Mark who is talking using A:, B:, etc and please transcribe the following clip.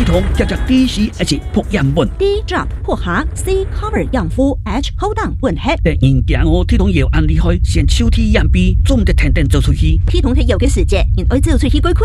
A: 统叫做 DC 还是扑样本
B: D drop 破壳 ，C cover 样肤 ，H hold down 混血。
A: 物件哦，体统药安厉害，先手体验鼻，总得天天做出去。
B: 体统係有嘅時節，然後做出去改